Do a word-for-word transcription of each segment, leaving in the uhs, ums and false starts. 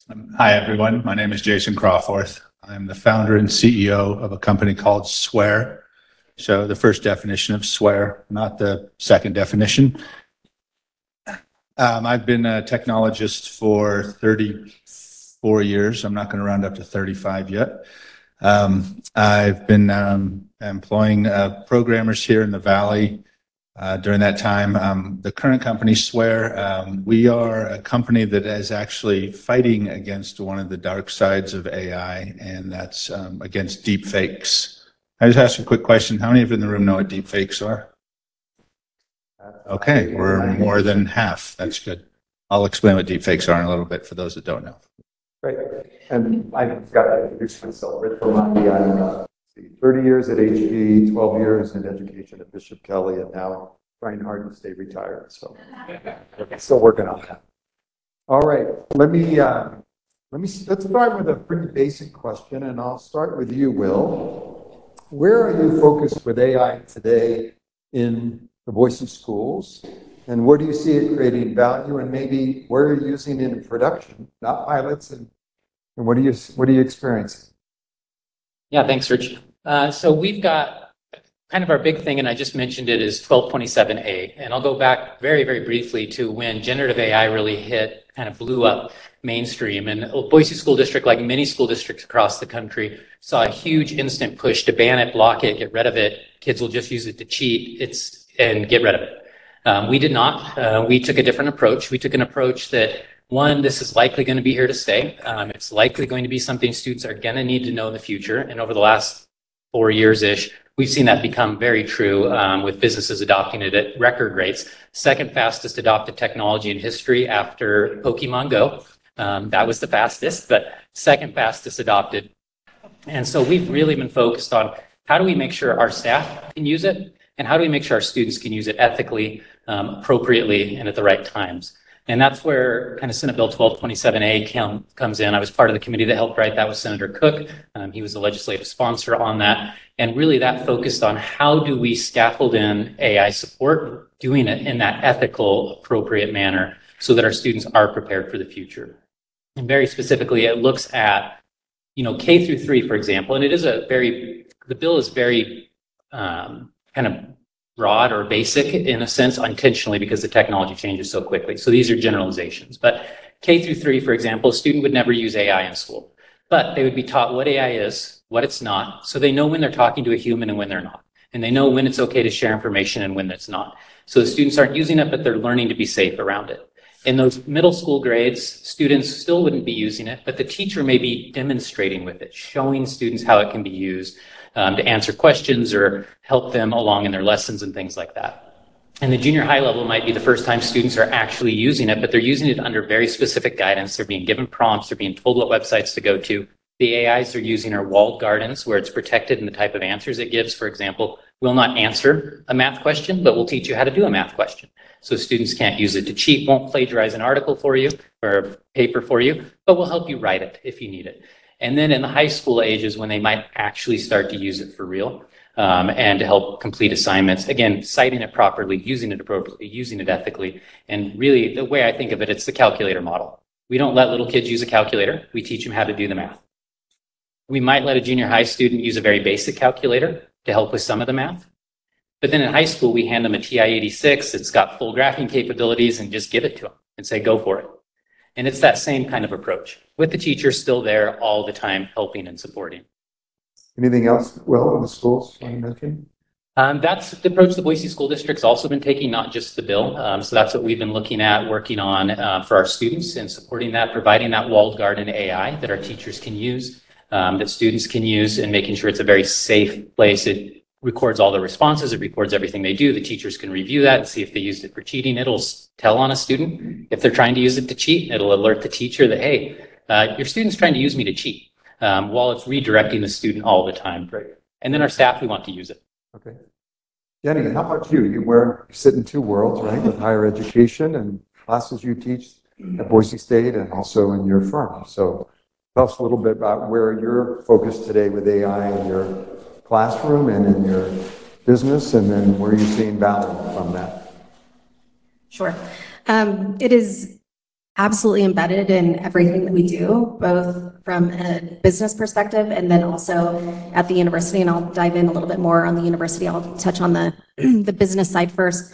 Um, Hi, everyone. My name is Jason Crawforth. I'm the founder and C E O of a company called Swear. So the first definition of swear, not the second definition. Um, I've been a technologist for thirty-four years. I'm not going to round up to thirty-five yet. Um, I've been um, employing uh, programmers here in the Valley uh, during that time. Um, the current company, Swear, um, we are a company that is actually fighting against one of the dark sides of A I, and that's um, against deep fakes. I just ask you a quick question. How many of you in the room know what deep fakes are? Okay, we're more than half. That's good. I'll explain what deep fakes are in a little bit for those that don't know. Great. And I've got to introduce myself. Rich Romani. I'm uh, thirty years at H P, twelve years in education at Bishop Kelly, and now trying hard to stay retired. So still working on that. All right. Let me uh, let me let's start with a pretty basic question, and I'll start with you, Will. Where are you focused with A I today in the Boise schools? And where do you see it creating value? And maybe where are you using it in production, not pilots? And, and what are you what are you experiencing? Yeah, thanks, Rich. Uh, so we've got kind of our big thing, and I just mentioned it, is twelve twenty-seven A. And I'll go back very, very briefly to when generative A I really hit, kind of blew up mainstream. And Boise School District, like many school districts across the country, saw a huge instant push to ban it, block it, get rid of it. Kids will just use it to cheat it's and get rid of it. Um, we did not. Uh, we took a different approach. We took an approach that, one, this is likely going to be here to stay. Um, it's likely going to be something students are going to need to know in the future. And over the last four years-ish, we've seen that become very true um, with businesses adopting it at record rates. Second fastest adopted technology in history after Pokemon Go. Um, that was the fastest, but second fastest adopted. And so we've really been focused on how do we make sure our staff can use it, and how do we make sure our students can use it ethically, um, appropriately, and at the right times. And that's where kind of Senate Bill twelve twenty-seven A com, comes in. I was part of the committee that helped write that with Senator Cook. Um, he was the legislative sponsor on that. And really that focused on how do we scaffold in A I support, doing it in that ethical, appropriate manner so that our students are prepared for the future. And very specifically, it looks at, you know, K through three, for example, and it is a very, the bill is very um, kind of broad or basic in a sense, intentionally, because the technology changes so quickly. So these are generalizations. But K through three, for example, a student would never use A I in school, but they would be taught what A I is, what it's not, so they know when they're talking to a human and when they're not. And they know when it's okay to share information and when it's not. So the students aren't using it, but they're learning to be safe around it. In those middle school grades, students still wouldn't be using it, but the teacher may be demonstrating with it, showing students how it can be used um, to answer questions or help them along in their lessons and things like that. And the junior high level might be the first time students are actually using it, but they're using it under very specific guidance. They're being given prompts, they're being told what websites to go to. The A Is they're using are walled gardens, where it's protected in the type of answers it gives. For example, will not answer a math question, but will teach you how to do a math question. So students can't use it to cheat, won't plagiarize an article for you or a paper for you, but will help you write it if you need it. And then in the high school ages, when they might actually start to use it for real um, and to help complete assignments, again, citing it properly, using it appropriately, using it ethically. And really, the way I think of it, it's the calculator model. We don't let little kids use a calculator. We teach them how to do the math. We might let a junior high student use a very basic calculator to help with some of the math. But then in high school, we hand them a T I eighty-six. It's got full graphing capabilities and just give it to them and say, go for it. And it's that same kind of approach with the teacher still there all the time, helping and supporting. Anything else, Will, in the schools you want to mention? Um, that's the approach the Boise School District's also been taking, not just the bill. Um, so that's what we've been looking at, working on uh, for our students and supporting that, providing that walled garden A I that our teachers can use, um, that students can use, and making sure it's a very safe place. It records all the responses, it records everything they do. The teachers can review that and see if they used it for cheating. It'll tell on a student if they're trying to use it to cheat. It'll alert the teacher that, hey, uh, your student's trying to use me to cheat, um, while it's redirecting the student all the time. Great. And then our staff, we want to use it. Okay. Jenny, how about you? You wear, you sit in two worlds, right? With higher education and classes you teach at Boise State and also in your firm. So tell us a little bit about where you're focused today with A I in your classroom and in your business, and then where you're seeing value from that. Sure. Um, it is absolutely embedded in everything that we do, both from a business perspective and then also at the university. And I'll dive in a little bit more on the university. I'll touch on the, the business side first.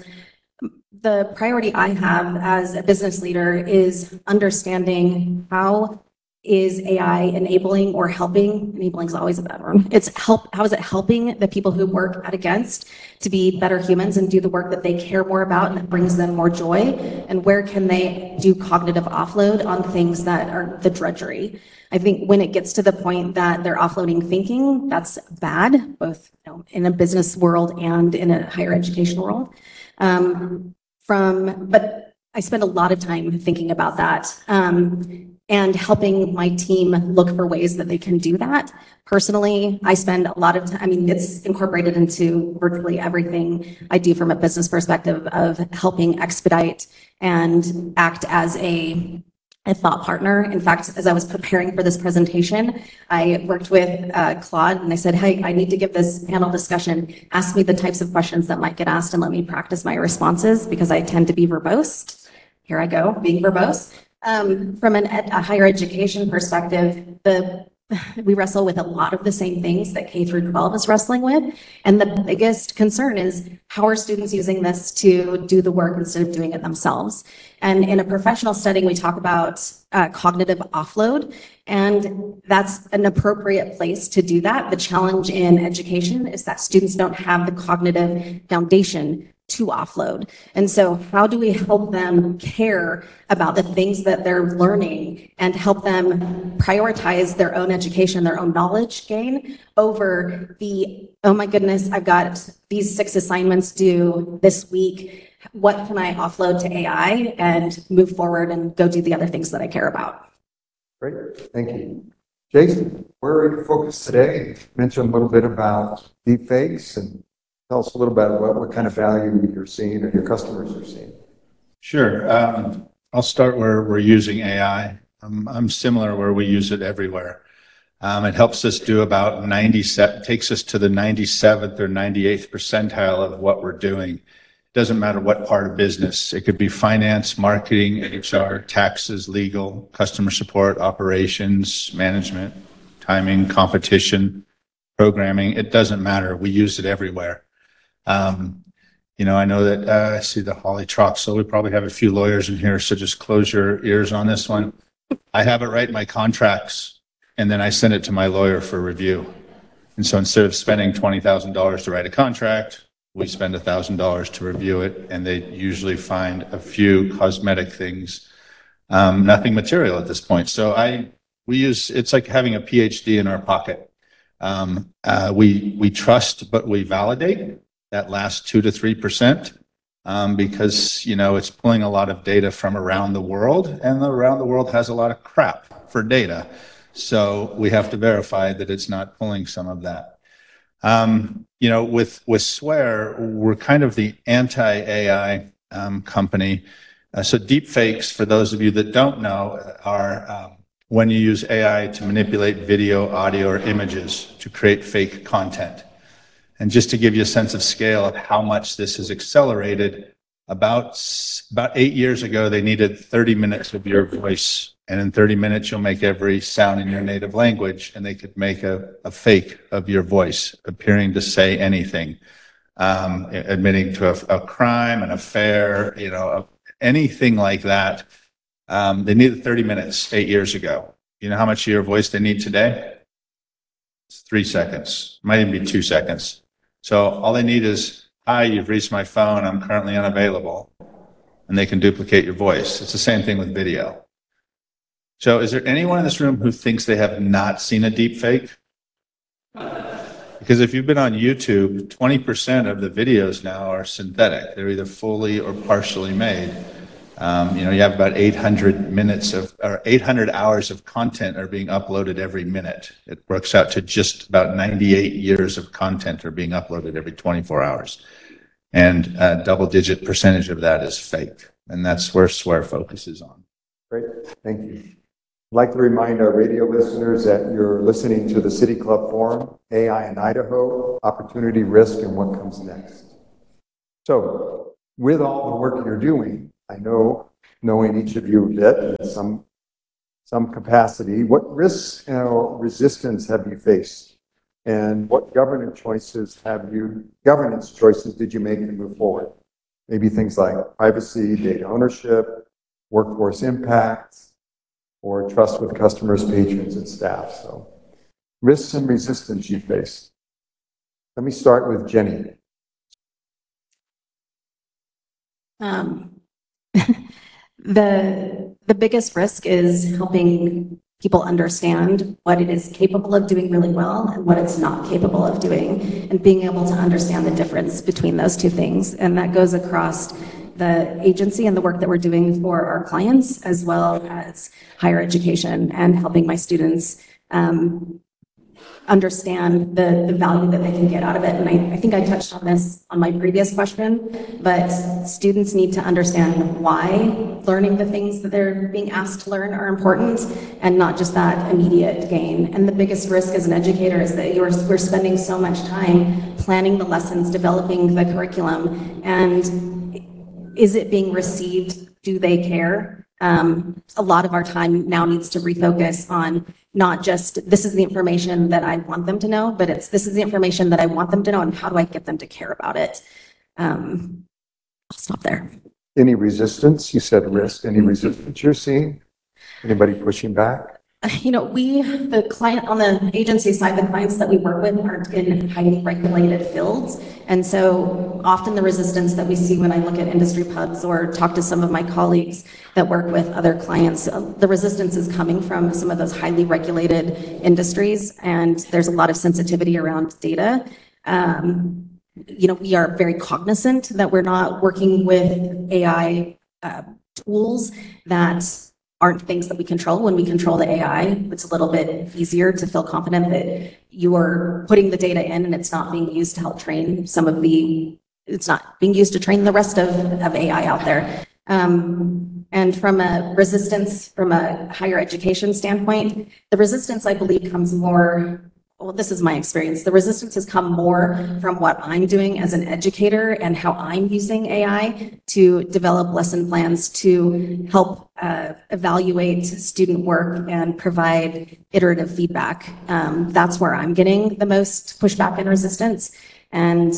The priority I have as a business leader is understanding how is A I enabling or helping, enabling is always a bad word. It's help, how is it helping the people who work at Against to be better humans and do the work that they care more about and that brings them more joy? And where can they do cognitive offload on things that are the drudgery? I think when it gets to the point that they're offloading thinking, that's bad, both you know, in a business world and in a higher education world. Um, from, but I spend a lot of time thinking about that. Um, and helping my team look for ways that they can do that. Personally, I spend a lot of time, I mean, it's incorporated into virtually everything I do from a business perspective of helping expedite and act as a, a thought partner. In fact, as I was preparing for this presentation, I worked with uh, Claude and I said, hey, I need to give this panel discussion. Ask me the types of questions that might get asked and let me practice my responses because I tend to be verbose. Here I go, being verbose. Um, from an ed, a higher education perspective, the we wrestle with a lot of the same things that K through twelve is wrestling with. And the biggest concern is how are students using this to do the work instead of doing it themselves? And in a professional setting, we talk about uh, cognitive offload, and that's an appropriate place to do that. The challenge in education is that students don't have the cognitive foundation to offload. And so how do we help them care about the things that they're learning and help them prioritize their own education, their own knowledge gain over the, oh my goodness, I've got these six assignments due this week. What can I offload to A I and move forward and go do the other things that I care about? Great, thank you. Jason, where are you focused today? You mentioned a little bit about deepfakes and tell us a little bit about what, what kind of value you're seeing or your customers are seeing. Sure. Um, I'll start where we're using A I. Um, I'm similar where we use it everywhere. Um, it helps us do about ninety-seven, takes us to the ninety-seventh or ninety-eighth percentile of what we're doing. It doesn't matter what part of business. It could be finance, marketing, H R, taxes, legal, customer support, operations, management, timing, competition, programming. It doesn't matter. We use it everywhere. Um, you know, I know that uh, I see the Holly Trox, so we probably have a few lawyers in here, so just close your ears on this one. I have it write my contracts, and then I send it to my lawyer for review. And so instead of spending twenty thousand dollars to write a contract, we spend one thousand dollars to review it, and they usually find a few cosmetic things, um, nothing material at this point. So I, we use, it's like having a P H D in our pocket. Um, uh, we, we trust, but we validate that last two to three percent, um, because you know it's pulling a lot of data from around the world, and the, around the world has a lot of crap for data, so we have to verify that it's not pulling some of that. Um, you know, with with Swear, we're kind of the anti-A I um, company. Uh, so deepfakes, for those of you that don't know, are um, when you use A I to manipulate video, audio, or images to create fake content. And just to give you a sense of scale of how much this has accelerated, about, about eight years ago, they needed thirty minutes of your voice. And in thirty minutes, you'll make every sound in your native language, and they could make a, a fake of your voice appearing to say anything, um, admitting to a, a crime, an affair, you know, anything like that. Um, they needed thirty minutes eight years ago. You know how much of your voice they need today? It's three seconds, might even be two seconds. So all they need is, hi, you've reached my phone, I'm currently unavailable. And they can duplicate your voice. It's the same thing with video. So is there anyone in this room who thinks they have not seen a deep fake? Because if you've been on YouTube, twenty percent of the videos now are synthetic. They're either fully or partially made. Um, you know, you have about eight hundred minutes of, or eight hundred hours of content are being uploaded every minute. It works out to just about ninety-eight years of content are being uploaded every twenty-four hours. And a double-digit percentage of that is fake. And that's where Swear focuses on. Great, thank you. I'd like to remind our radio listeners that you're listening to the City Club Forum, A I in Idaho, Opportunity, Risk, and What Comes Next. So, with all the work you're doing, I know, knowing each of you a bit in some, some capacity, what risks or resistance have you faced? And what governance choices have you, governance choices did you make to move forward? Maybe things like privacy, data ownership, workforce impact, or trust with customers, patrons, and staff. So risks and resistance you face. Let me start with Jenny. Um, the, the biggest risk is helping people understand what it is capable of doing really well and what it's not capable of doing, and being able to understand the difference between those two things. And that goes across the agency and the work that we're doing for our clients, as well as higher education and helping my students um, understand the, the value that they can get out of it. And I, I think I touched on this on my previous question, but students need to understand why learning the things that they're being asked to learn are important, and not just that immediate gain. And the biggest risk as an educator is that you're, we're spending so much time planning the lessons, developing the curriculum, and is it being received? Do they care? Um, a lot of our time now needs to refocus on not just, this is the information that I want them to know, but it's, this is the information that I want them to know, and how do I get them to care about it? Um, I'll stop there. Any resistance? You said risk. Any resistance you're seeing? Anybody pushing back? You know, we, the client on the agency side, the clients that we work with aren't in highly regulated fields. And so often the resistance that we see when I look at industry pubs or talk to some of my colleagues that work with other clients, uh, the resistance is coming from some of those highly regulated industries. And there's a lot of sensitivity around data. Um, you know, we are very cognizant that we're not working with A I uh, tools that aren't things that we control. When we control the A I, it's a little bit easier to feel confident that you're putting the data in and it's not being used to help train some of the, it's not being used to train the rest of, of A I out there. Um, and from a resistance, from a higher education standpoint, the resistance, I believe, comes more, well, this is my experience. The resistance has come more from what I'm doing as an educator and how I'm using A I to develop lesson plans to help uh, evaluate student work and provide iterative feedback. Um, that's where I'm getting the most pushback and resistance. And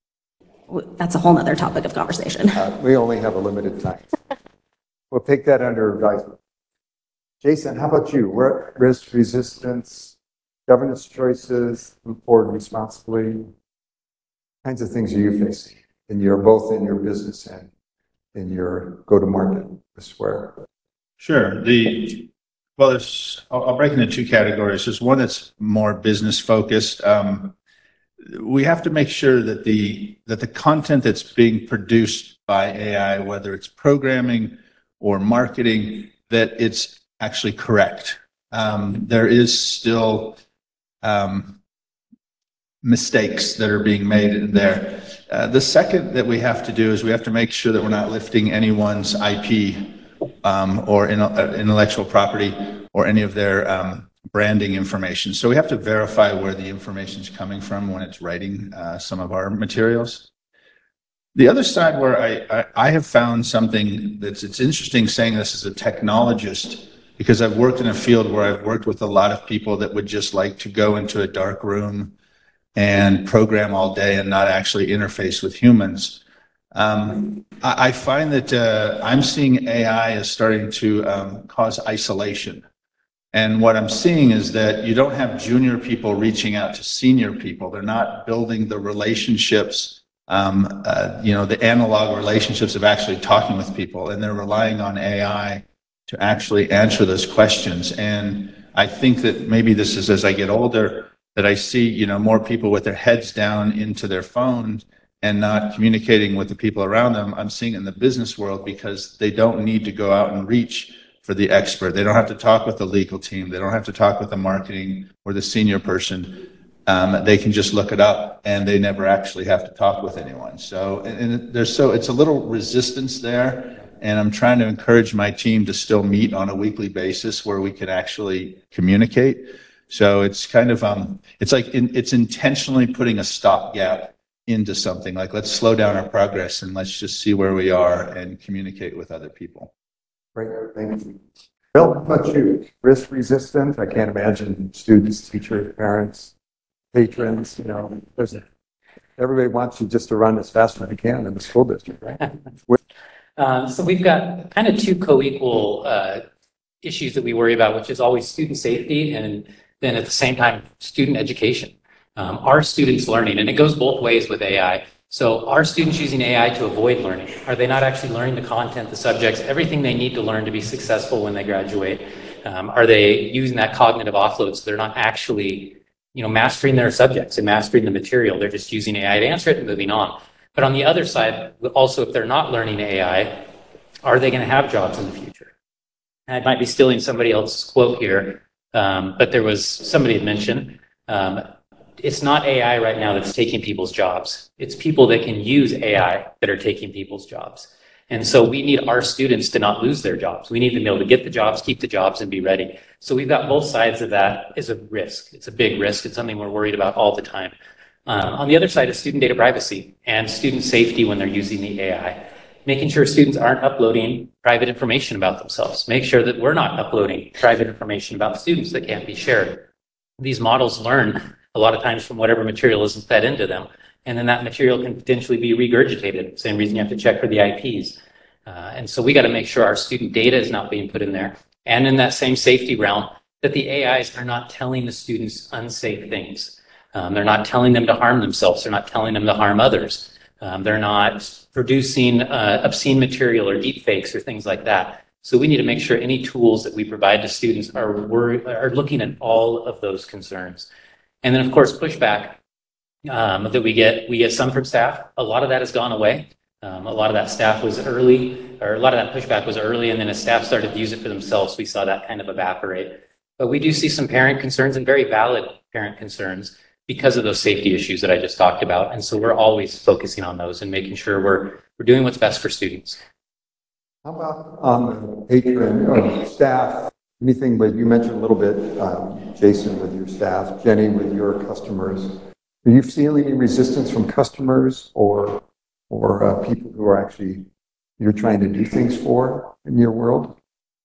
w- that's a whole nother topic of conversation. Uh, we only have a limited time. We'll take that under advisement. Jason, how about you? Where risk, resistance, governance choices, move forward responsibly? What kinds of things are you facing? And you're both in your business and in your go-to-market square. Sure. The, well, there's, I'll, I'll break into two categories. There's one that's more business focused. Um, we have to make sure that the, that the content that's being produced by A I, whether it's programming or marketing, that it's actually correct. Um, there is still um, mistakes that are being made in there. Uh, the second that we have to do is we have to make sure that we're not lifting anyone's I P um, or in, uh, intellectual property or any of their um, branding information. So we have to verify where the information is coming from when it's writing uh, some of our materials. The other side where I, I, I have found something that's, it's interesting saying this as a technologist, because I've worked in a field where I've worked with a lot of people that would just like to go into a dark room and program all day and not actually interface with humans. Um, I, I find that uh, I'm seeing A I is starting to um, cause isolation. And what I'm seeing is that you don't have junior people reaching out to senior people. They're not building the relationships, um, uh, you know, the analog relationships of actually talking with people. And they're relying on A I to actually answer those questions. And I think that maybe this is as I get older, that I see, you know, more people with their heads down into their phones and not communicating with the people around them. I'm seeing it in the business world because they don't need to go out and reach for the expert. They don't have to talk with the legal team. They don't have to talk with the marketing or the senior person. Um, they can just look it up and they never actually have to talk with anyone. So, and, and there's so, it's a little resistance there. And I'm trying to encourage my team to still meet on a weekly basis where we can actually communicate. So it's kind of, um, it's like in, it's intentionally putting a stopgap into something like, let's slow down our progress and let's just see where we are and communicate with other people. Great, thank you. Bill, how about you? Risk resistant? I can't imagine students, teachers, parents, patrons, you know, there's a, everybody wants you just to run as fast as you can in the school district, right? Um, so we've got kind of two co-equal uh, issues that we worry about, which is always student safety and then at the same time, student education. Um, are students learning? And it goes both ways with A I. So are students using A I to avoid learning? Are they not actually learning the content, the subjects, everything they need to learn to be successful when they graduate? Um, are they using that cognitive offload so they're not actually, you know, mastering their subjects and mastering the material? They're just using A I to answer it and moving on. But on the other side, also, if they're not learning A I, are they going to have jobs in the future? And I might be stealing somebody else's quote here, um, but there was somebody had mentioned, um, it's not A I right now that's taking people's jobs. It's people that can use A I that are taking people's jobs. And so we need our students to not lose their jobs. We need them to be able to get the jobs, keep the jobs, and be ready. So we've got both sides of that as a risk. It's a big risk. It's something we're worried about all the time. Um, on the other side is student data privacy and student safety when they're using the A I. Making sure students aren't uploading private information about themselves. Make sure that we're not uploading private information about students that can't be shared. These models learn a lot of times from whatever material isn't fed into them. And then that material can potentially be regurgitated. Same reason you have to check for the I Ps. Uh, and so we got to make sure our student data is not being put in there. And in that same safety realm, that the A Is are not telling the students unsafe things. Um, they're not telling them to harm themselves. They're not telling them to harm others. Um, they're not producing uh, obscene material or deep fakes or things like that. So we need to make sure any tools that we provide to students are, are looking at all of those concerns. And then, of course, pushback um, that we get, we get some from staff. A lot of that has gone away. Um, a lot of that staff was early, or a lot of that pushback was early, and then as staff started to use it for themselves, we saw that kind of evaporate. But we do see some parent concerns, and very valid parent concerns, because of those safety issues that I just talked about. And so we're always focusing on those and making sure we're, we're doing what's best for students. How about on the patron or staff? Anything, but you mentioned a little bit, um, Jason, with your staff, Jenny, with your customers. Are you feeling any resistance from customers or or uh, people who are actually you're trying to do things for in your world?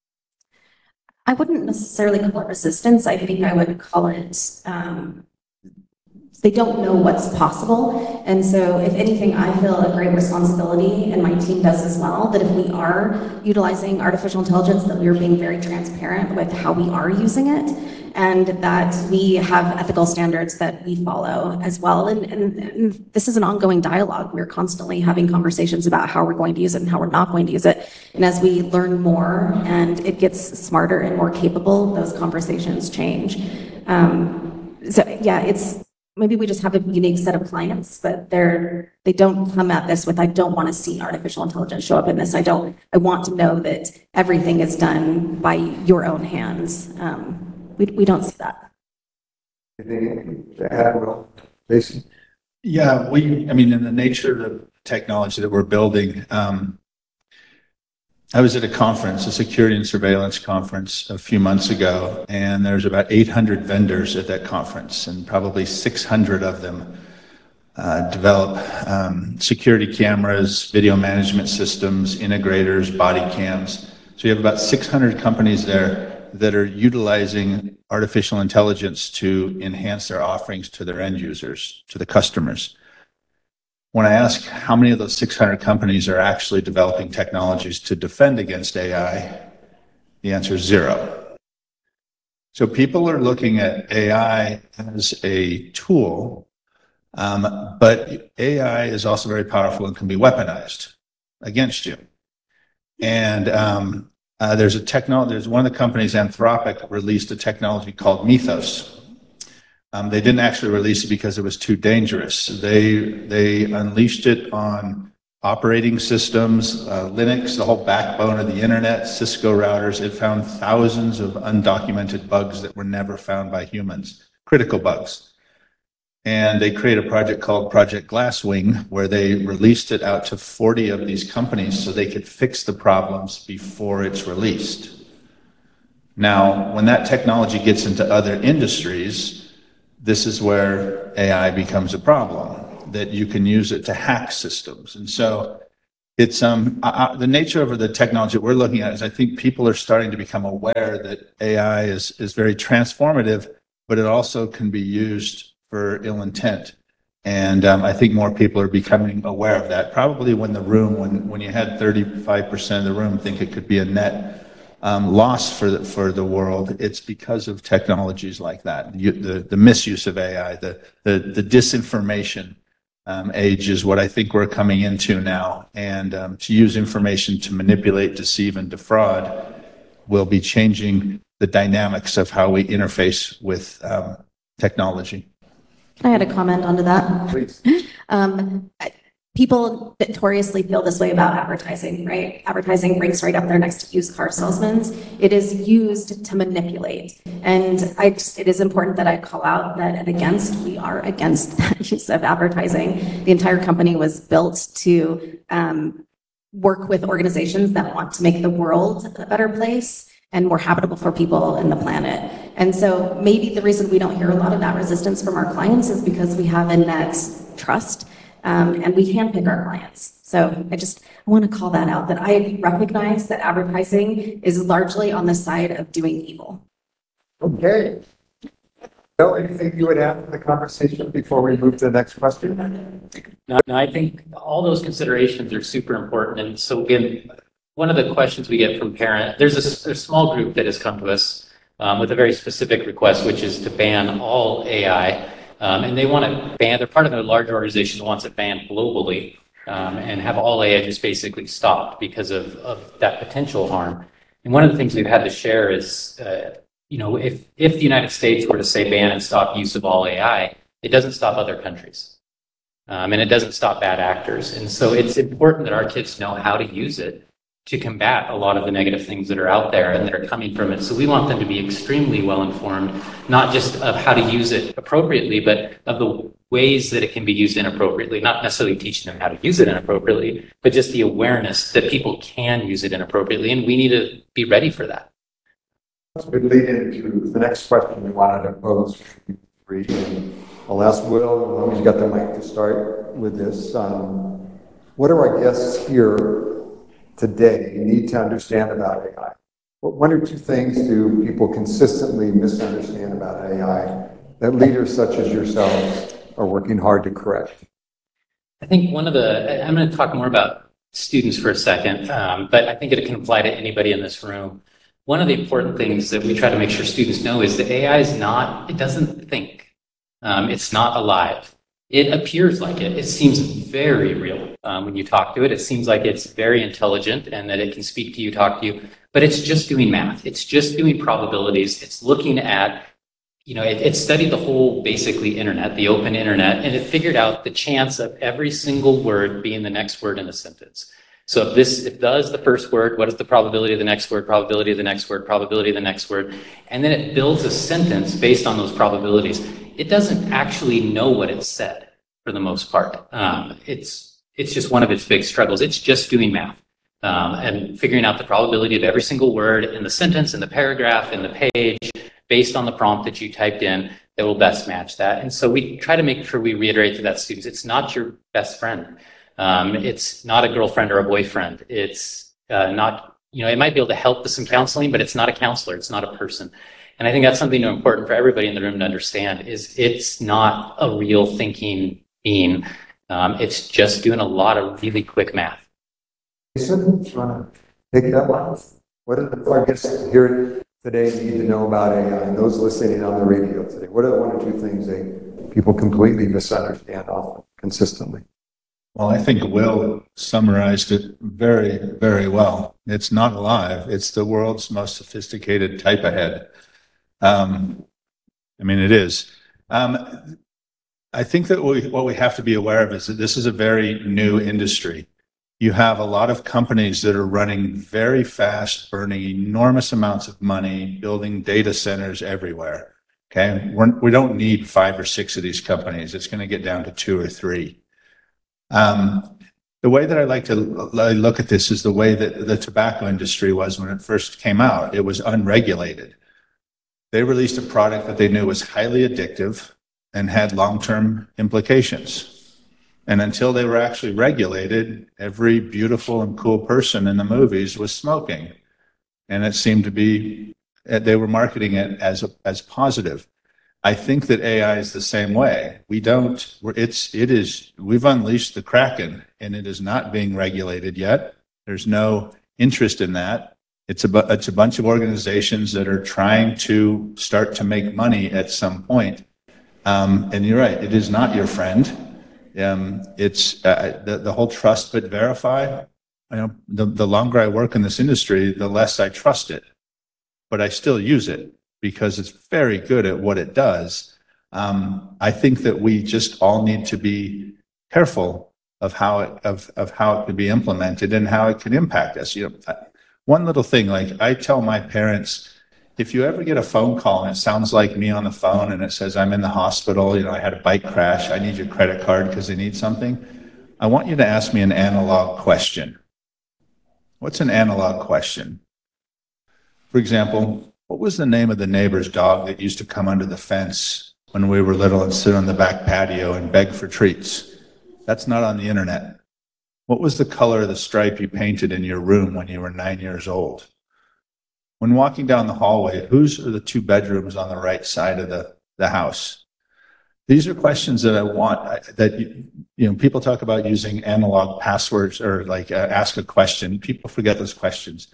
I wouldn't necessarily call it resistance. I think I would call it, um, they don't know what's possible. And so if anything, I feel a great responsibility, and my team does as well, that if we are utilizing artificial intelligence, that we are being very transparent with how we are using it, and that we have ethical standards that we follow as well. And, and, and this is an ongoing dialogue. We're constantly having conversations about how we're going to use it and how we're not going to use it. And as we learn more and it gets smarter and more capable, those conversations change. Um, so yeah, it's, maybe we just have a unique set of clients, but they're, they don't come at this with, I don't want to see artificial intelligence show up in this. I don't, I want to know that everything is done by your own hands. Um, we, we don't see that. Anything to add, Will? Jason? Yeah, we, I mean, in the nature of the technology that we're building, um, I was at a conference, a security and surveillance conference a few months ago, and there's about eight hundred vendors at that conference, and probably six hundred of them uh, develop um, security cameras, video management systems, integrators, body cams. So you have about six hundred companies there that are utilizing artificial intelligence to enhance their offerings to their end users, to the customers. When I ask how many of those six hundred companies are actually developing technologies to defend against A I, the answer is zero. So people are looking at A I as a tool, um, but A I is also very powerful and can be weaponized against you. And um, uh, there's a technology, there's one of the companies, Anthropic, released a technology called Mythos. Um, they didn't actually release it because it was too dangerous. They, they unleashed it on operating systems, uh, Linux, the whole backbone of the internet, Cisco routers. It found thousands of undocumented bugs that were never found by humans, critical bugs. And they created a project called Project Glasswing, where they released it out to forty of these companies so they could fix the problems before it's released. Now, when that technology gets into other industries, this is where A I becomes a problem. that you can use it to hack systems. And so it's um uh, the nature of the technology we're looking at is I think people are starting to become aware that A I is is very transformative, but it also can be used for ill intent. And um, I think more people are becoming aware of that. Probably when the room, when when you had thirty-five percent of the room think it could be a net um, loss for the for the world, it's because of technologies like that. You, the the misuse of A I, the the the disinformation Um, age is what I think we're coming into now. And um, to use information to manipulate, deceive, and defraud will be changing the dynamics of how we interface with um, technology. I had a comment onto that. Please. Um, people notoriously feel this way about advertising, right? Advertising ranks right up there next to used car salesmen. It is used to manipulate. And I just, it is important that I call out that at Against, we are against that use of advertising. The entire company was built to um, work with organizations that want to make the world a better place and more habitable for people and the planet. And so maybe the reason we don't hear a lot of that resistance from our clients is because we have a net trust. Um, and we handpick our clients. So I just I want to call that out, that I recognize that advertising is largely on the side of doing evil. Okay. Bill, anything you would add to the conversation before we move to the next question? No, no, I think all those considerations are super important. And so again, one of the questions we get from parents, there's a, a small group that has come to us um, with a very specific request, which is to ban all A I. Um, and they want to ban, they're part of a larger organization that wants it banned globally um, and have all A I just basically stopped because of, of that potential harm. And one of the things we've had to share is, uh, you know, if, if the United States were to say ban and stop use of all A I, it doesn't stop other countries. Um, and it doesn't stop bad actors. And so it's important that our kids know how to use it to combat a lot of the negative things that are out there and that are coming from it. So we want them to be extremely well informed, not just of how to use it appropriately, but of the ways that it can be used inappropriately, not necessarily teaching them how to use it inappropriately, but just the awareness that people can use it inappropriately. And we need to be ready for that. That's a good lead into the next question we wanted to pose. And I'll ask Will, he's got the mic to start with this. Um, what do our guests here today need to understand about A I? What one or two things do people consistently misunderstand about A I that leaders such as yourselves are working hard to correct? I think one of the, I'm going to talk more about students for a second, um, but I think it can apply to anybody in this room. One of the important things that we try to make sure students know is that A I is not, it doesn't think. Um, it's not alive. It appears like it. It seems very real um, when you talk to it. It seems like it's very intelligent and that it can speak to you, talk to you, but it's just doing math. It's just doing probabilities. It's looking at, you know, it, it studied the whole basically internet, the open internet, and it figured out the chance of every single word being the next word in a sentence. So if this, if does the first word, what is the probability of the next word, probability of the next word, probability of the next word, and then it builds a sentence based on those probabilities. It doesn't actually know what it said for the most part. Um, it's it's just one of its big struggles. It's just doing math um, and figuring out the probability of every single word in the sentence, in the paragraph, in the page, based on the prompt that you typed in that will best match that. And so we try to make sure we reiterate to that students, it's not your best friend. Um, it's not a girlfriend or a boyfriend. It's uh, not, you know, it might be able to help with some counseling, but it's not a counselor. It's not a person. And I think that's something important for everybody in the room to understand is it's not a real thinking being. Um, it's just doing a lot of really quick math. Jason, do you want to take that one? What do the our guests here today need to know about A I and those listening on the radio today? What are the one or two things they people completely misunderstand often, consistently? Well, I think Will summarized it very, very well. It's not alive. It's the world's most sophisticated type ahead. Um, I mean, it is. Um, I think that we, what we have to be aware of is that this is a very new industry. You have a lot of companies that are running very fast, burning enormous amounts of money, building data centers everywhere. Okay, We're, we don't need five or six of these companies. It's going to get down to two or three. Um, the way that I like to look at this is the way that the tobacco industry was when it first came out. It was unregulated. They released a product that they knew was highly addictive and had long-term implications. And until they were actually regulated, every beautiful and cool person in the movies was smoking. And it seemed to be, they were marketing it as, a, as positive. I think that A I is the same way. We don't, we're, it's, it is, we've unleashed the Kraken and it is not being regulated yet. There's no interest in that. It's a, bu- it's a bunch of organizations that are trying to start to make money at some point. Um, and you're right, it is not your friend. Um, it's uh, the, the whole trust but verify. You know, the, the longer I work in this industry, the less I trust it, but I still use it because it's very good at what it does. Um, I think that we just all need to be careful of how it, of, of how it could be implemented and how it can impact us. You know, one little thing, like I tell my parents, if you ever get a phone call and it sounds like me on the phone and it says, I'm in the hospital, you know, I had a bike crash, I need your credit card because they need something, I want you to ask me an analog question. What's an analog question? For example, what was the name of the neighbor's dog that used to come under the fence when we were little and sit on the back patio and beg for treats? That's not on the internet. What was the color of the stripe you painted in your room when you were nine years old? When walking down the hallway, whose are the two bedrooms on the right side of the, the house? These are questions that I want, that, you, you know, people talk about using analog passwords or like uh, ask a question. People forget those questions.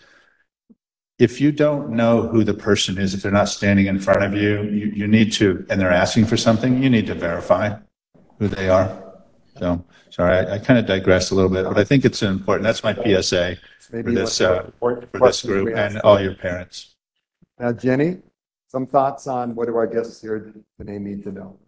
If you don't know who the person is, if they're not standing in front of you, you, you need to, and they're asking for something, you need to verify who they are. So, sorry, I, I kind of digressed a little bit, but I think it's important. That's my P S A. Maybe for this, one of the uh, important for this questions group we ask. and all your parents. Now, Jenny, some thoughts on what do our guests here today need to know?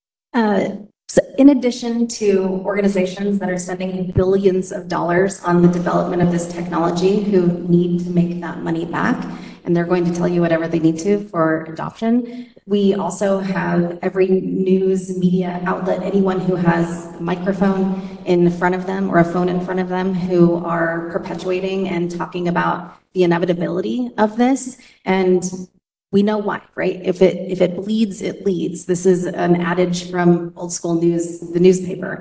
Uh, so in addition to organizations that are spending billions of dollars on the development of this technology who need to make that money back, and they're going to tell you whatever they need to for adoption, we also have every news media outlet, anyone who has a microphone in front of them or a phone in front of them who are perpetuating and talking about the inevitability of this. And we know why, right? If it if it bleeds, it leads. This is an adage from old school news, the newspaper.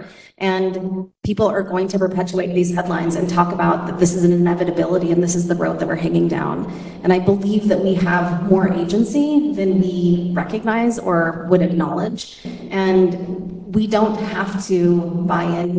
And people are going to perpetuate these headlines and talk about that this is an inevitability and this is the road that we're hanging down. And I believe that we have more agency than we recognize or would acknowledge. And we don't have to buy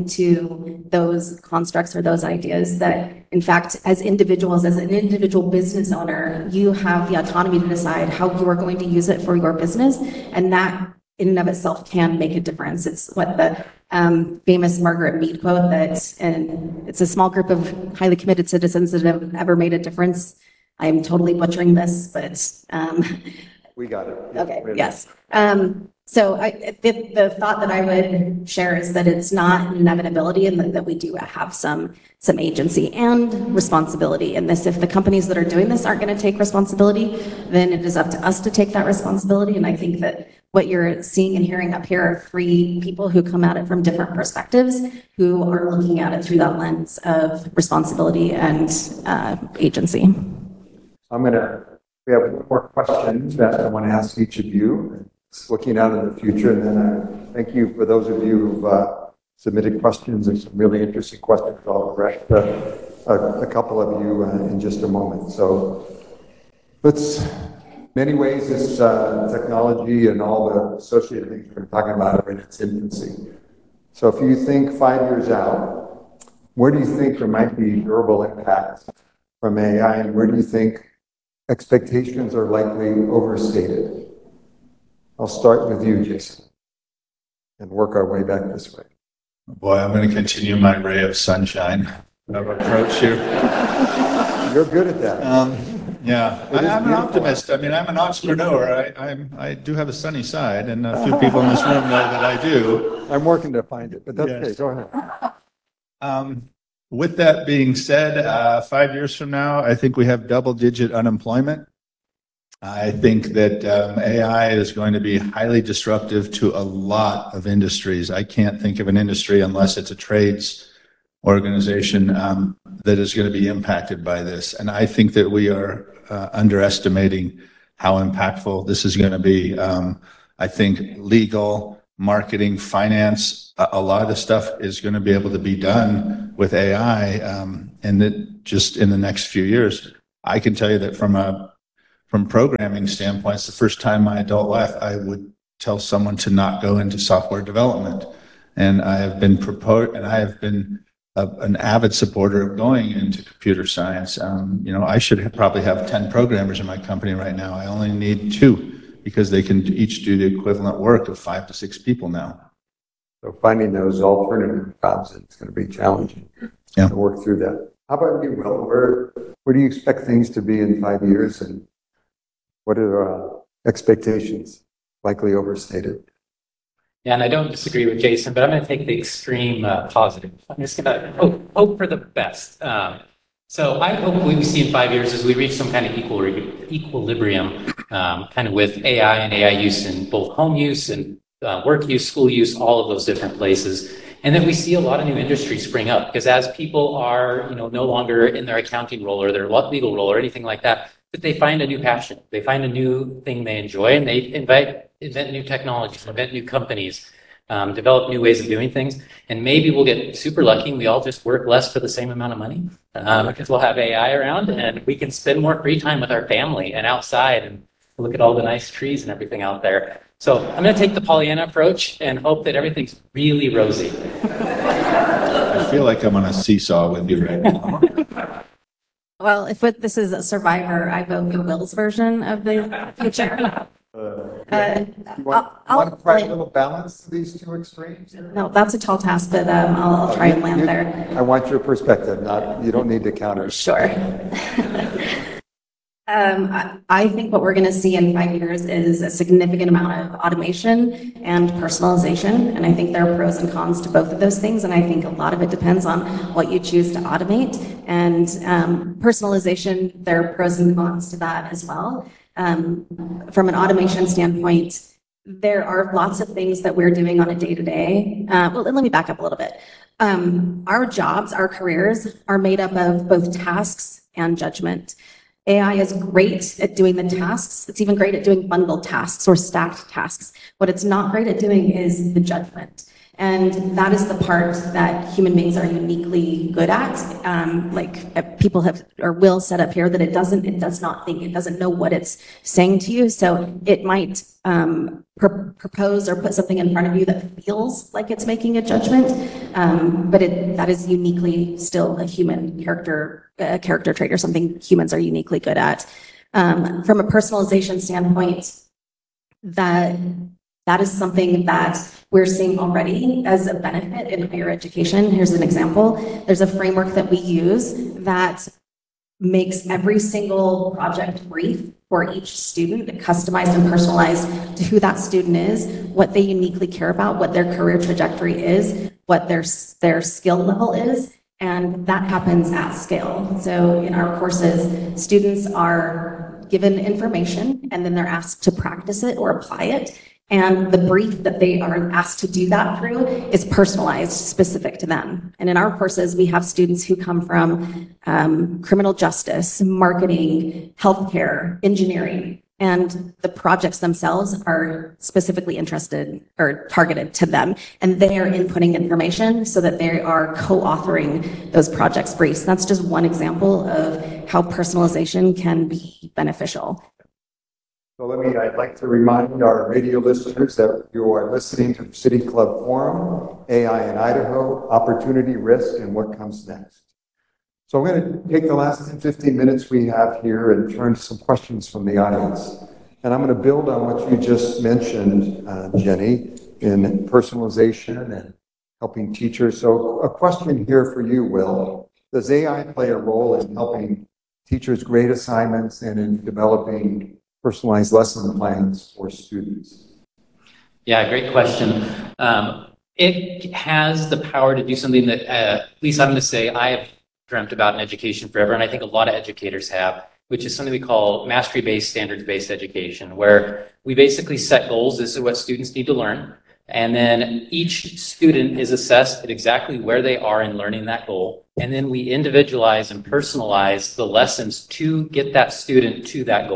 into those constructs or those ideas that, in fact, as individuals, as an individual business owner, you have the autonomy to decide how you are going to use it for your business. And that in and of itself can make a difference. It's what the um, famous Margaret Mead quote that, and it's a small group of highly committed citizens that have ever made a difference. I'm totally butchering this, but um, We got it. Yeah, okay, we have it. yes. Um, so I, the, the thought that I would share is that it's not an inevitability and that, that we do have some, some agency and responsibility in this. If the companies that are doing this aren't going to take responsibility, then it is up to us to take that responsibility. And I think that what you're seeing and hearing up here are three people who come at it from different perspectives, who are looking at it through that lens of responsibility and uh, agency. I'm going to, we have one more question that I want to ask each of you. It's looking out in the future, and then I thank you for those of you who've uh, submitted questions and some really interesting questions. I'll direct uh, a, a couple of you uh, in just a moment. So let's, many ways this uh, technology and all the associated things we're talking about are in its infancy. So if you think five years out, where do you think there might be durable impacts from A I, and where do you think expectations are likely overstated? I'll start with you, Jason, and work our way back this way. Boy, I'm going to continue my ray of sunshine of approach here. You're good at that. Um, yeah, It is I, I'm an beautiful. optimist. I mean, I'm an entrepreneur. I, I'm, I do have a sunny side, and a few people in this room know that I do. I'm working to find it, but that's Yes. okay. Go ahead. Um, with that being said, uh, five years from now, I think we have double-digit unemployment. I think that um, A I is going to be highly disruptive to a lot of industries. I can't think of an industry, unless it's a trades organization, um, that is going to be impacted by this. And I think that we are uh, underestimating how impactful this is going to be. Um, I think legal, marketing, finance, a, a lot of the stuff is going to be able to be done with A I, um, and that just in the next few years. I can tell you that from a from programming standpoint, it's the first time my adult life I would tell someone to not go into software development, and I have been proposed, and I have been a, an avid supporter of going into computer science. Um, you know, I should have, probably have ten programmers in my company right now. I only need two, because they can each do the equivalent work of five to six people now. So finding those alternative jobs, it's going to be challenging Yeah. to work through that. How about you, Will? Where, where do you expect things to be in five years, and what are uh, expectations? Likely overstated. Yeah, and I don't disagree with Jason, but I'm going to take the extreme uh, positive. I'm just going to hope, hope for the best. Um, so I hope what we see in five years is we reach some kind of equal, equilibrium, um, kind of with A I and A I use in both home use and uh, work use, school use, all of those different places. And then we see a lot of new industries spring up, because as people are, you know, no longer in their accounting role or their legal role or anything like that, but they find a new passion, they find a new thing they enjoy, and they invite, invent new technologies, invent new companies, um, develop new ways of doing things. And maybe we'll get super lucky and we all just work less for the same amount of money, um, because we'll have A I around and we can spend more free time with our family and outside and look at all the nice trees and everything out there. So I'm going to take the Pollyanna approach and hope that everything's really rosy. I feel like I'm on a seesaw with you right now. Well, if it- this is a survivor, I vote for Will's version of the future. Uh, Uh, you want, I'll- want to try a I'll- little balance to these two extremes? No, that's a tall task, but um, I'll, I'll try and land there. I want your perspective, not, you don't need to counter. Sure. Um, I, I think what we're going to see in five years is a significant amount of automation and personalization. And I think there are pros and cons to both of those things. And I think a lot of it depends on what you choose to automate. And um, personalization, there are pros and cons to that as well. Um, from an automation standpoint, there are lots of things that we're doing on a day-to-day. Uh, well, let me back up a little bit. Um, our jobs, our careers are made up of both tasks and judgment. A I is great at doing the tasks. It's even great at doing bundled tasks or stacked tasks. What it's not great at doing is the judgment. And that is the part that human beings are uniquely good at. Um, like uh, people have, or Will set up here, that it doesn't, it does not think, it doesn't know what it's saying to you. So it might um, pr- propose or put something in front of you that feels like it's making a judgment. Um, but it, that is uniquely still a human character, a character trait or something humans are uniquely good at. Um, from a personalization standpoint, that That is something that we're seeing already as a benefit in higher education. Here's an example. There's a framework that we use that makes every single project brief for each student customized and personalized to who that student is, what they uniquely care about, what their career trajectory is, what their, their skill level is, and that happens at scale. So in our courses, students are given information and then they're asked to practice it or apply it. And the brief that they are asked to do that through is personalized, specific to them. And in our courses, we have students who come from um, criminal justice, marketing, healthcare, engineering, and the projects themselves are specifically interested or targeted to them. And they are inputting information so that they are co-authoring those projects briefs. That's just one example of how personalization can be beneficial. So let me, I'd like to remind our radio listeners that you are listening to the City Club Forum, A I in Idaho, Opportunity, Risk, and What Comes Next. So I'm going to take the last ten, fifteen minutes we have here and turn to some questions from the audience. And I'm going to build on what you just mentioned, uh, Jenny, in personalization and helping teachers. So a question here for you, Will. Does A I play a role in helping teachers grade assignments and in developing personalized lesson plans for students? Yeah, great question. Um, it has the power to do something that, uh, at least I'm going to say, I have dreamt about in education forever, and I think a lot of educators have, which is something we call mastery-based, standards-based education, where we basically set goals. This is what students need to learn. And then each student is assessed at exactly where they are in learning that goal. And then we individualize and personalize the lessons to get that student to that goal.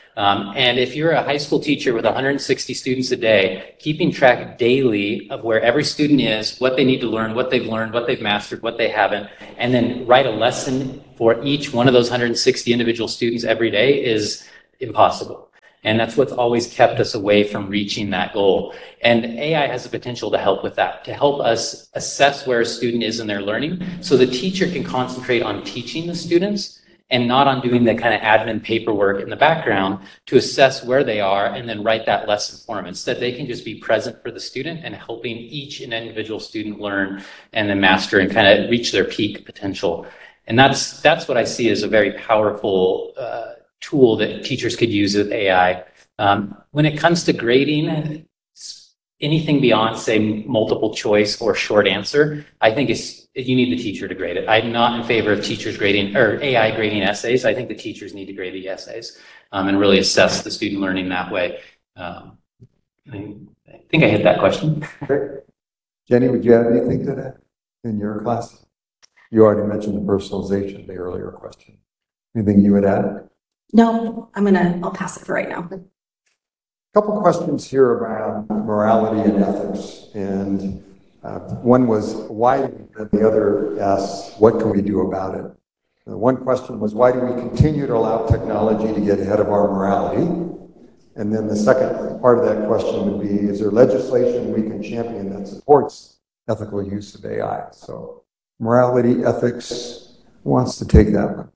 Um, and if you're a high school teacher with one hundred sixty students a day, keeping track daily of where every student is, what they need to learn, what they've learned, what they've mastered, what they haven't, and then write a lesson for each one of those one hundred sixty individual students every day is impossible. And that's what's always kept us away from reaching that goal. And A I has the potential to help with that, to help us assess where a student is in their learning so the teacher can concentrate on teaching the students and not on doing the kind of admin paperwork in the background to assess where they are and then write that lesson for them. Instead, they can just be present for the student and helping each and individual student learn and then master and kind of reach their peak potential. And that's, that's what I see as a very powerful uh, tool that teachers could use with A I. Um, when it comes to grading, anything beyond, say, multiple choice or short answer, I think it's, you need the teacher to grade it. I'm not in favor of teachers grading, or A I grading essays. I think the teachers need to grade the essays um, and really assess the student learning that way. Um, I think I hit that question. Okay. Jenny, would you add anything to that in your class? You already mentioned the personalization, the earlier question. Anything you would add? No, I'm gonna, I'll pass it for right now. Couple questions here around morality and ethics. And uh, one was why, and the other asks, what can we do about it? The one question was, why do we continue to allow technology to get ahead of our morality? And then the second part of that question would be, is there legislation we can champion that supports ethical use of A I? So morality, ethics, who wants to take that one?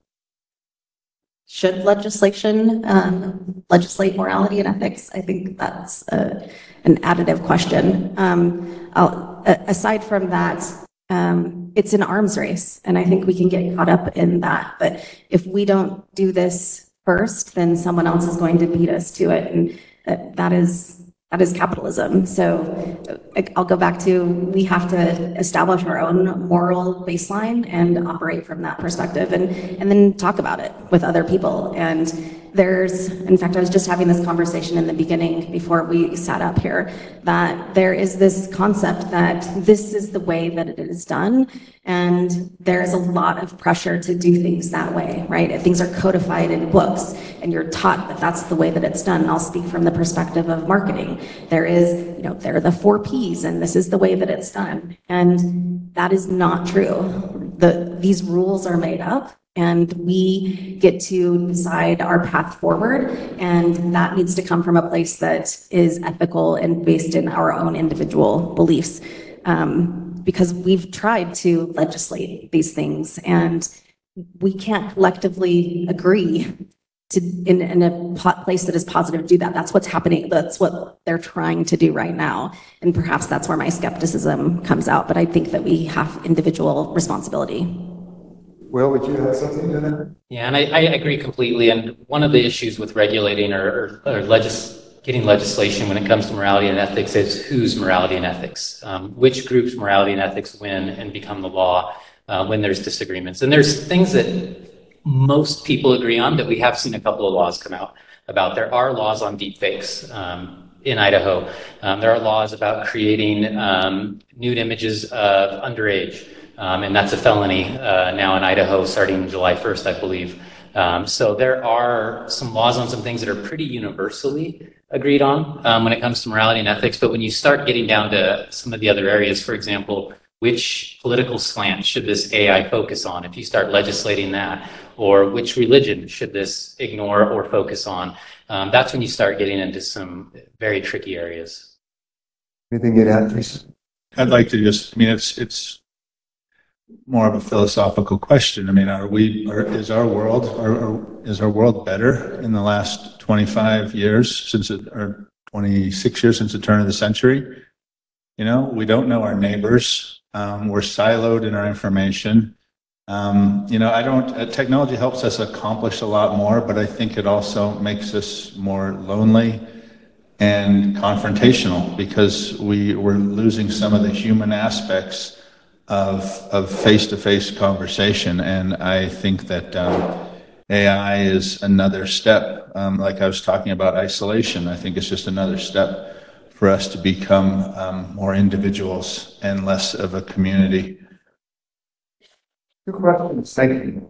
Should legislation um, legislate morality and ethics? I think that's a, an additive question. Um, I'll, a- aside from that, um, it's an arms race, and I think we can get caught up in that. But if we don't do this first, then someone else is going to beat us to it, and uh, that is that is capitalism. So uh, I'll go back to, we have to establish our own moral baseline and operate from that perspective, and, and then talk about it with other people. And there's, in fact, I was just having this conversation in the beginning before we sat up here, that there is this concept that this is the way that it is done. And there's a lot of pressure to do things that way, right? Things are codified in books and you're taught that that's the way that it's done. And I'll speak from the perspective of marketing. There is, you know, there are the four P's and this is the way that it's done. And that is not true. The, these rules are made up, and we get to decide our path forward. And that needs to come from a place that is ethical and based in our own individual beliefs. Um, because we've tried to legislate these things, and we can't collectively agree to, in, in a po- place that is positive, to do that. That's what's happening. That's what they're trying to do right now. And perhaps that's where my skepticism comes out. But I think that we have individual responsibility. Will, would you have something to that? Yeah, and I, I agree completely. And one of the issues with regulating or, or, or legis- getting legislation when it comes to morality and ethics is whose morality and ethics, um, which group's morality and ethics win and become the law uh, when there's disagreements. And there's things that most people agree on that we have seen a couple of laws come out about. There are laws on deepfakes um, in Idaho. Um, there are laws about creating um, nude images of underage. Um, and that's a felony uh, now in Idaho starting July first, I believe. Um, so there are some laws on some things that are pretty universally agreed on um, when it comes to morality and ethics. But when you start getting down to some of the other areas, for example, which political slant should this A I focus on if you start legislating that? Or which religion should this ignore or focus on? Um, that's when you start getting into some very tricky areas. Anything you'd add, Jason? I'd like to just, I mean, it's, it's more of a philosophical question. I mean, are we, are, is our world, are, are, is our world better in the last twenty-five years since it, or twenty-six years since the turn of the century? You know, we don't know our neighbors. Um, we're siloed in our information. Um, you know, I don't, uh, technology helps us accomplish a lot more, but I think it also makes us more lonely and confrontational because we, we're losing some of the human aspects of, of face-to-face conversation. And I think that um, A I is another step. Um, like I was talking about isolation, I think it's just another step for us to become um, more individuals and less of a community. Two questions. Thank you.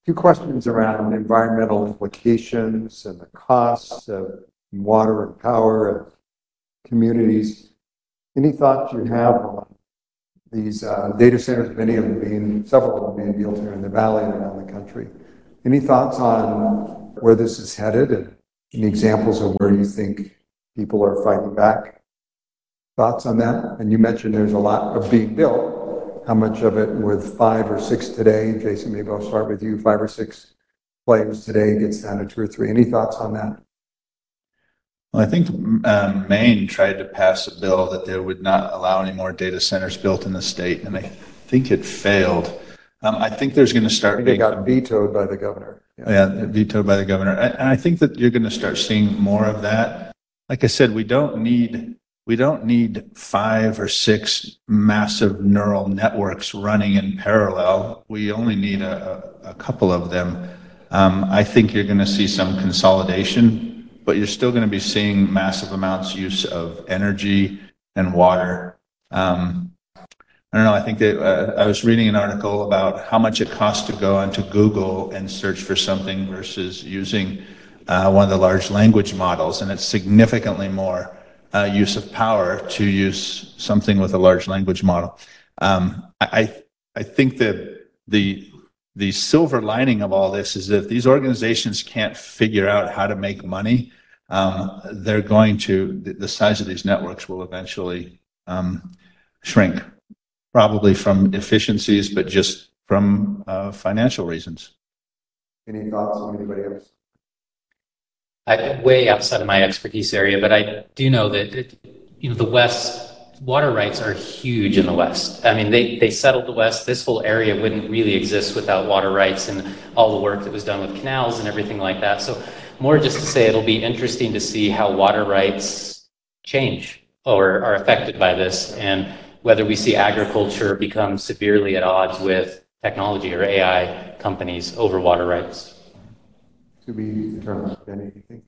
Two questions around environmental implications and the costs of water and power and communities. Any thoughts you have on these uh, data centers, many of them being, several of them being built here in the valley and around the country? Any thoughts on where this is headed and any examples of where you think people are fighting back? Thoughts on that? And you mentioned there's a lot of being built. How much of it with five or six today? Jason, maybe I'll start with you. Five or six players today gets down to two or three. Any thoughts on that? Well, I think um, Maine tried to pass a bill that they would not allow any more data centers built in the state, and I think it failed. Um, I think there's going to start They being got vetoed by the governor. Yeah, vetoed by the governor. And and I think that you're going to start seeing more of that. Like I said, we don't need we don't need five or six massive neural networks running in parallel. We only need a, a, a couple of them. Um, I think you're going to see some consolidation, but you're still going to be seeing massive amounts use of energy and water. Um, I don't know. I think that uh, I was reading an article about how much it costs to go onto Google and search for something versus using uh, one of the large language models, and it's significantly more uh, use of power to use something with a large language model. Um, I I think that the the silver lining of all this is that if these organizations can't figure out how to make money, um, they're going to the, the size of these networks will eventually um, shrink. Probably from efficiencies, but just from uh, financial reasons. Any thoughts on anybody else? I, way outside of my expertise area, but I do know that, it, you know, the West, water rights are huge in the West. I mean, they, they settled the West. This whole area wouldn't really exist without water rights and all the work that was done with canals and everything like that. So more just to say, it'll be interesting to see how water rights change or are affected by this, and whether we see agriculture become severely at odds with technology or A I companies over water rights. To be determined. Anything?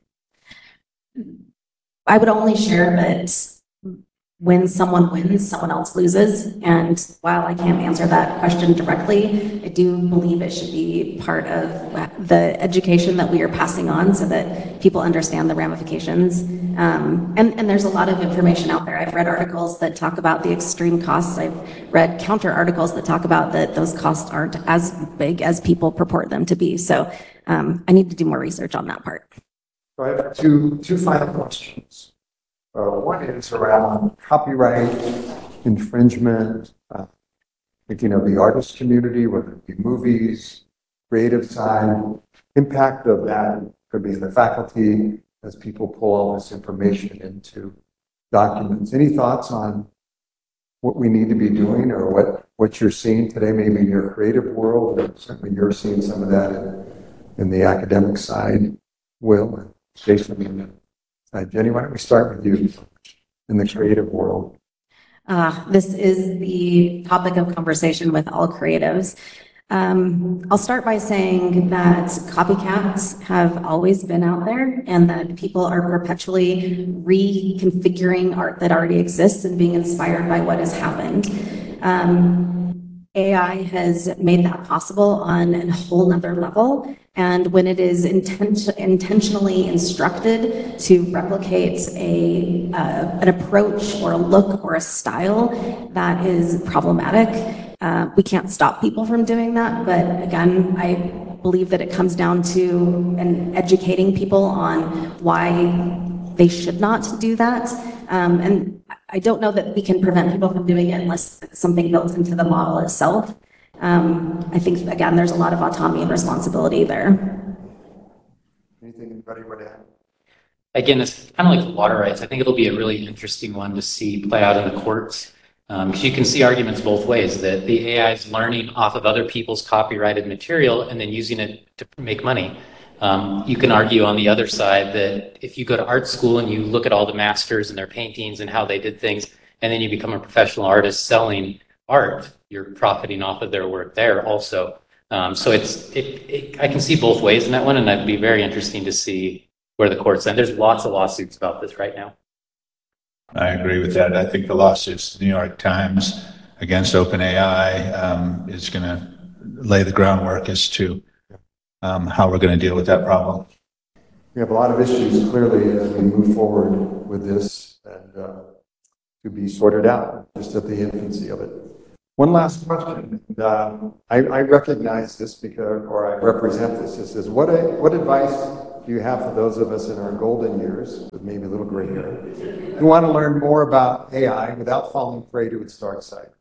I would only share that when someone wins, someone else loses. And while I can't answer that question directly, I do believe it should be part of the education that we are passing on so that people understand the ramifications. Um, and, and there's a lot of information out there. I've read articles that talk about the extreme costs. I've read counter articles that talk about that those costs aren't as big as people purport them to be. So um, I need to do more research on that part. So I have two, two final questions. Uh, one is around copyright infringement, uh, thinking of the artist community, whether it be movies, creative side, impact of that could be in the faculty as people pull all this information into documents. Any thoughts on what we need to be doing or what, what you're seeing today, maybe in your creative world, or certainly you're seeing some of that in, in the academic side, Will, Jason, and Uh, Jenny, why don't we start with you in the creative world? Uh, this is the topic of conversation with all creatives. Um, I'll start by saying that copycats have always been out there and that people are perpetually reconfiguring art that already exists and being inspired by what has happened. Um, A I has made that possible on a whole nother level. And when it is inten- intentionally instructed to replicate a, uh, an approach or a look or a style that is problematic, uh, we can't stop people from doing that. But again, I believe that it comes down to and educating people on why they should not do that. Um, and I don't know that we can prevent people from doing it unless it's something built into the model itself. Um, I think, again, there's a lot of autonomy and responsibility there. Anything anybody would add? Again, it's kind of like the water rights. I think it'll be a really interesting one to see play out in the courts. Um, because you can see arguments both ways, that the A I is learning off of other people's copyrighted material and then using it to make money. Um, you can argue on the other side that if you go to art school and you look at all the masters and their paintings and how they did things, and then you become a professional artist selling art, you're profiting off of their work there also. Um, so it's, it, it, I can see both ways in that one, and it'd be very interesting to see where the courts end. There's lots of lawsuits about this right now. I agree with that. I think the lawsuits, the New York Times against OpenAI um, is going to lay the groundwork as to um, how we're going to deal with that problem. We have a lot of issues clearly as we move forward with this and uh, to be sorted out, just at the infancy of it. One last question. Um, I, I recognize this because, or I represent this. This is what, a, what advice do you have for those of us in our golden years, with maybe a little gray hair, who want to learn more about A I without falling prey to its dark side?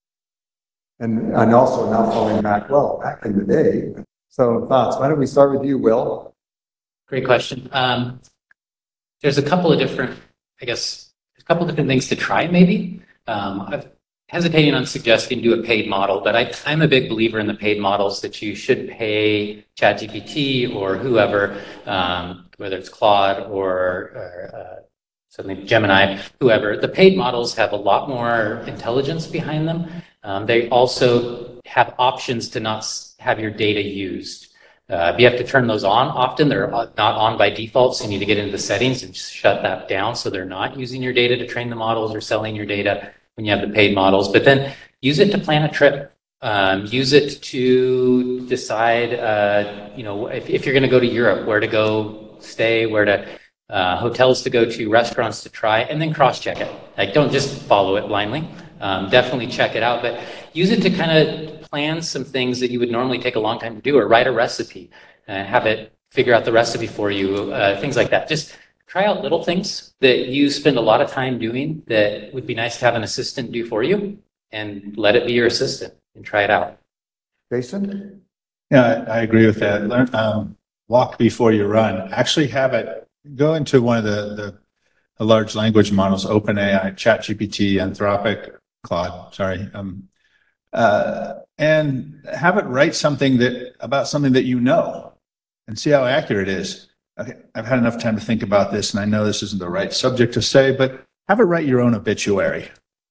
And, and also not falling back, well, back in the day. So thoughts, why don't we start with you, Will? Great question. Um, there's a couple of different, I guess, a couple of different things to try maybe. Um, I'm hesitating on suggesting do a paid model, but I, I'm a big believer in the paid models that you should pay ChatGPT or whoever, um, whether it's Claude or, or uh, certainly Gemini, whoever. The paid models have a lot more intelligence behind them. Um, they also have options to not have your data used. Uh, you have to turn those on often. They're not on by default, so you need to get into the settings and just shut that down so they're not using your data to train the models or selling your data when you have the paid models. But then use it to plan a trip. Um, use it to decide, uh, you know, if, if you're going to go to Europe, where to go stay, where to, uh, hotels to go to, restaurants to try, and then cross-check it. Like, don't just follow it blindly. Um, definitely check it out, but use it to kind of plan some things that you would normally take a long time to do, or write a recipe and have it figure out the recipe for you, uh, things like that. Just try out little things that you spend a lot of time doing that would be nice to have an assistant do for you, and let it be your assistant and try it out. Jason? Yeah, I, I agree with that. Learn, um, walk before you run. Actually have it, go into one of the, the, the large language models, OpenAI, ChatGPT, Anthropic, Claude, sorry, um, uh, and have it write something that about something that you know, and see how accurate it is. Okay, I've had enough time to think about this, and I know this isn't the right subject to say, but have it write your own obituary.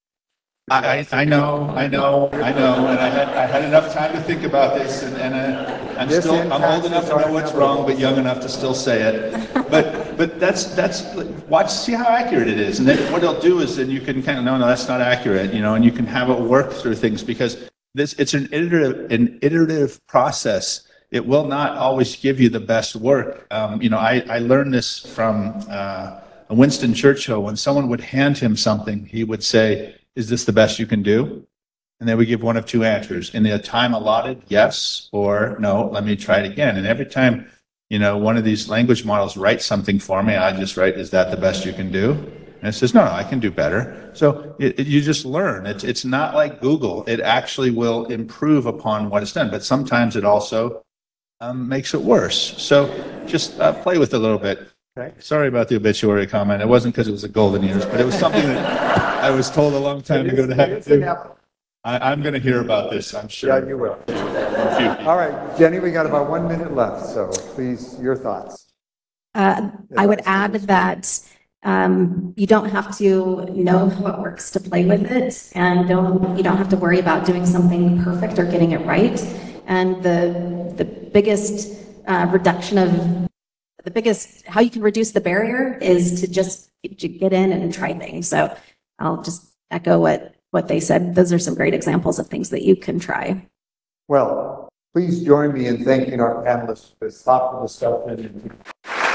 I, I, I know, I know, I know, and I had I had enough time to think about this, and, and uh, I'm This still I'm impacts old enough to know what's wrong, but young enough to still say it. But but that's that's watch see how accurate it is, and then what it'll do is then you can kind of no no that's not accurate, you know, and you can have it work through things, because this it's an iterative an iterative process. It will not always give you the best work. Um, you know, I I learned this from uh, Winston Churchill. When someone would hand him something, he would say, "Is this the best you can do?" And they would give one of two answers. In the time allotted, yes, or no, let me try it again. And every time, you know, one of these language models writes something for me, I just write, "Is that the best you can do?" And it says, no, no, I can do better. So it, it, you just learn. It's, it's not like Google. It actually will improve upon what it's done. But sometimes it also um, makes it worse. So just uh, play with it a little bit. Okay. Sorry about the obituary comment. It wasn't because it was a golden years, but it was something that I was told a long time ago to have to do. I, I'm going to hear about this, I'm sure. Yeah, you will. All right, Jenny, we got about one minute left, so please, your thoughts. Uh, I would add that um, you don't have to know how it works to play with it, and don't you don't have to worry about doing something perfect or getting it right. And the the biggest uh, reduction of the biggest how you can reduce the barrier is to just to get in and try things. So I'll just echo what what they said. Those are some great examples of things that you can try. Well, please join me in thanking our panelists for this thoughtful discussion and